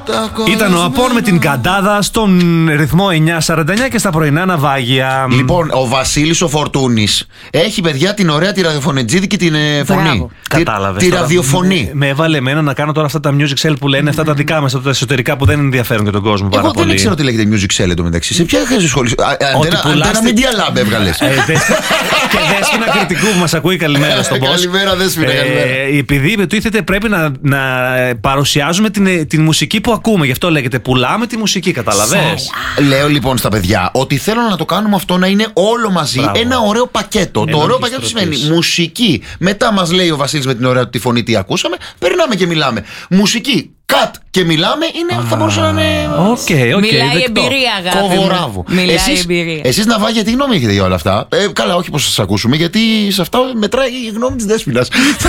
Ήταν ο Απόν με την Καντάδα στον ρυθμό 949 και στα πρωινά ναυάγια. Λοιπόν, ο Βασίλης ο Φορτούνης έχει, παιδιά, την ωραία τη ραδιοφωνετζίδικη την φωνή. Κατάλαβες. Τη ραδιοφωνή. Με έβαλε εμένα να κάνω τώρα αυτά τα music cell που λένε, αυτά τα δικά μας, αυτά τα εσωτερικά που δεν ενδιαφέρουν και τον κόσμο πάρα πολύ. Εγώ δεν ξέρω τι λέγεται music cell εντωμεταξύ. Σε ποια έχεις σχολή? Αντένα Media Lab έβγαλες. Και Δέσποινα κριτικού που μας ακούει, καλημέρα στον boss. Καλημέρα, Δέσποινα, καλημέρα. Επειδή υποτίθεται πρέπει να παρουσιάζουμε την μουσική που ακούμε. Γι' αυτό λέγεται πουλάμε τη μουσική, καταλαβες. Λέω λοιπόν στα παιδιά ότι θέλω να το κάνουμε αυτό να είναι όλο μαζί. Μπράβο. Ένα ωραίο πακέτο. Το ωραίο πακέτο σημαίνει μουσική. Μετά μας λέει ο Βασίλης με την ωραία του τη φωνή τι ακούσαμε. Περνάμε και μιλάμε. Μουσική. Κατ και μιλάμε θα μπορούσε να είναι. Μιλάει εμπειρία, αγάπη. Κοβοράβου. Μιλάει εμπειρία. Εσείς ναυάγια τι γνώμη έχετε για όλα αυτά? Καλά, όχι πως σας ακούσουμε, γιατί σε αυτά μετράει η γνώμη της Δέσποινας.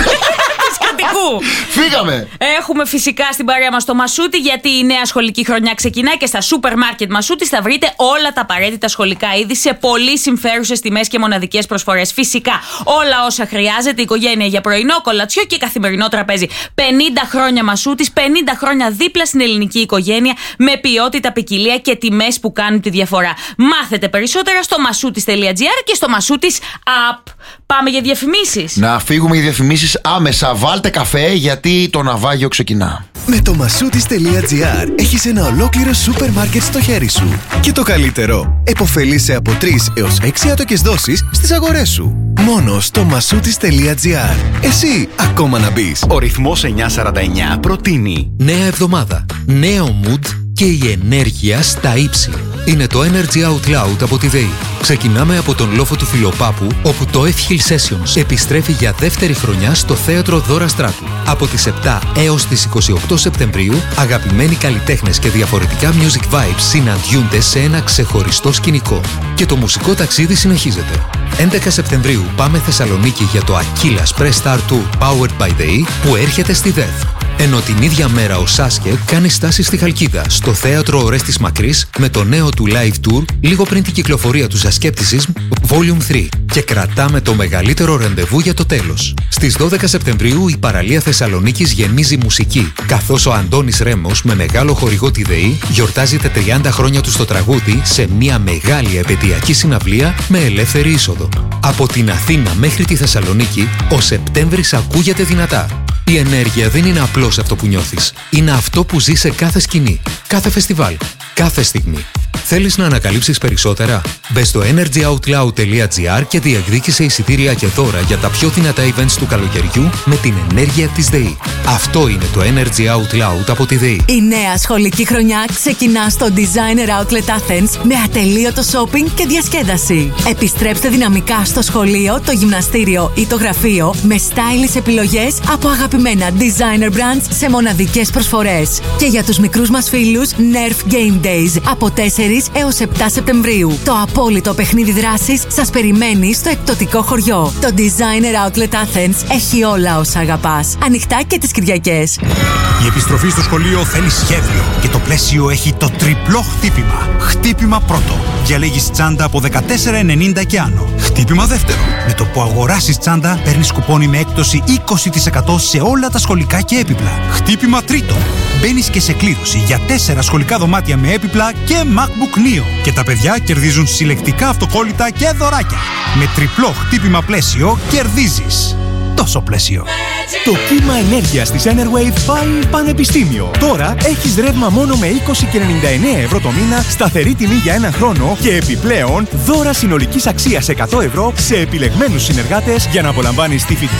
Φύγαμε! Έχουμε φυσικά στην παρέα μας το Μασούτι, γιατί η νέα σχολική χρονιά ξεκινάει και στα σούπερ μάρκετ Μασούτης θα βρείτε όλα τα απαραίτητα σχολικά είδη σε πολύ συμφέρουσες τιμές και μοναδικές προσφορές. Φυσικά όλα όσα χρειάζεται η οικογένεια για πρωινό, κολατσιό και καθημερινό τραπέζι. 50 χρόνια Μασούτης, 50 χρόνια δίπλα στην ελληνική οικογένεια, με ποιότητα, ποικιλία και τιμές που κάνουν τη διαφορά. Μάθετε περισσότερα στο masoutis.gr και στο Μασούτης App. Πάμε για διαφημίσεις. Να φύγουμε για διαφημίσεις άμεσα. Βάλτε καφέ, γιατί το ναυάγιο ξεκινά. Με το masoutis.gr έχεις ένα ολόκληρο σούπερ μάρκετ στο χέρι σου. Και το καλύτερο, επωφελείσαι από 3 έως 6 άτοκες δόσεις στις αγορές σου. Μόνο στο masoutis.gr. Εσύ ακόμα να μπεις. Ο ρυθμός 949 προτείνει νέα εβδομάδα, νέο mood και η ενέργεια στα ύψη. Είναι το Energy Out Loud από τη ΔΕΗ. Ξεκινάμε από τον λόφο του Φιλοπάπου, όπου το F-Hill Sessions επιστρέφει για δεύτερη χρονιά στο θέατρο Δώρα Στράτου. Από τις 7 έως τις 28 Σεπτεμβρίου, αγαπημένοι καλλιτέχνες και διαφορετικά music vibes συναντιούνται σε ένα ξεχωριστό σκηνικό. Και το μουσικό ταξίδι συνεχίζεται. 11 Σεπτεμβρίου πάμε Θεσσαλονίκη για το Aquila Press Star Tour Powered by ΔΕΗ που έρχεται στη ΔΕΘ. Ενώ την ίδια μέρα ο Σάσκε κάνει στάση στη Χαλκίδα, στο θέατρο Ορέστης Μακρύς, με το νέο του live tour λίγο πριν την κυκλοφορία του Skepticism Volume 3. Και κρατάμε το μεγαλύτερο ραντεβού για το τέλος. Στις 12 Σεπτεμβρίου η παραλία Θεσσαλονίκης γεμίζει μουσική, καθώς ο Αντώνης Ρέμος με μεγάλο χορηγό τη ΔΕΗ γιορτάζει τα 30 χρόνια του στο τραγούδι σε μια μεγάλη επαιτειακή συναυλία με ελεύθερη είσοδο. Από την Αθήνα μέχρι τη Θεσσαλονίκη, ο Σεπτέμβρης ακούγεται δυνατά. Η ενέργεια δεν είναι απλώς αυτό που νιώθεις. Είναι αυτό που ζεις σε κάθε σκηνή, κάθε φεστιβάλ, κάθε στιγμή. Θέλεις να ανακαλύψεις περισσότερα? Μπες στο energyoutloud.gr και διεκδίκησε εισιτήρια και δώρα για τα πιο δυνατά events του καλοκαιριού με την ενέργεια της ΔΕΗ. Αυτό είναι το Energy Out Loud από τη ΔΕΗ. Η νέα σχολική χρονιά ξεκινά στο Designer Outlet Athens με ατελείωτο shopping και διασκέδαση. Επιστρέψτε δυναμικά στο σχολείο, το γυμναστήριο ή το γραφείο με stylish επιλογές από αγαπημένα designer brands σε μοναδικές προσφορές. Και για τους μικρούς μας φίλους, Nerf Game Days από 4 έως 7 Σεπτεμβρίου. Το απόλυτο παιχνίδι δράσης σας περιμένει στο εκπτωτικό χωριό. Το Designer Outlet Athens έχει όλα όσα αγαπάς. Ανοιχτά και τις Κυριακές. Η επιστροφή στο σχολείο θέλει σχέδιο και το πλαίσιο έχει το τριπλό χτύπημα. Χτύπημα πρώτο. Διαλέγεις τσάντα από 14,90 και άνω. Χτύπημα δεύτερο. Με το που αγοράσεις τσάντα, παίρνεις κουπόνι με έκπτωση 20% σε όλα τα σχολικά και έπιπλα. Χτύπημα τρίτο. Μπαίνεις και σε κλήρωση για 4 σχολικά δωμάτια με έπιπλα και MacBook Neo. Και τα παιδιά κερδίζουν συλλεκτικά αυτοκόλλητα και δωράκια. Με τριπλό χτύπημα πλαίσιο κερδίζεις. Τόσο πλαίσιο. Το κύμα ενέργειας της Enerwave πάει πανεπιστήμιο. Τώρα έχεις ρεύμα μόνο με 20,99 ευρώ το μήνα, σταθερή τιμή για ένα χρόνο και επιπλέον δώρα συνολικής αξίας 100 ευρώ σε επιλεγμένους συνεργάτες για να απολαμβάνεις τη